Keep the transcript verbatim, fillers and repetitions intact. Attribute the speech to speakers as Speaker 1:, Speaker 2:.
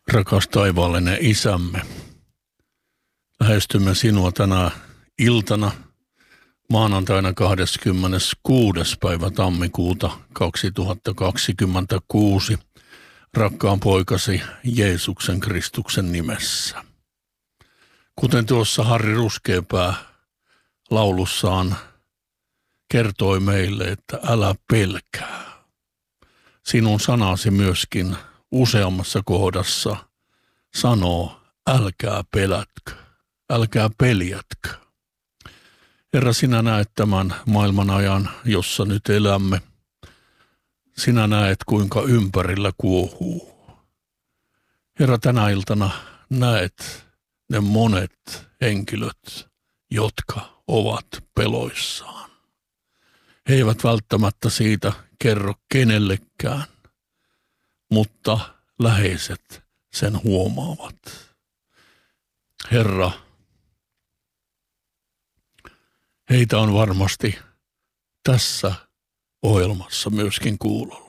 Speaker 1: Rakas taivaallinen Isämme, lähestymme sinua tänä iltana maanantaina kahdeskymmeneskuudes päivä tammikuuta kaksituhattakaksikymmentäkuusi rakkaan poikasi Jeesuksen Kristuksen nimessä. Kuten tuossa Harri Ruskeapää laulussaan kertoi meille, että älä pelkää. Sinun sanasi myöskin useammassa kohdassa sanoo, älkää pelätkö, älkää peljätkö. Herra, sinä näet tämän maailman ajan, jossa nyt elämme. Sinä näet, kuinka ympärillä kuohuu. Herra, tänä iltana näet ne monet henkilöt, jotka ovat peloissaan. He eivät välttämättä siitä kerro kenellekään, mutta läheiset sen huomaavat. Herra, heitä on varmasti tässä ohjelmassa myöskin kuulolla.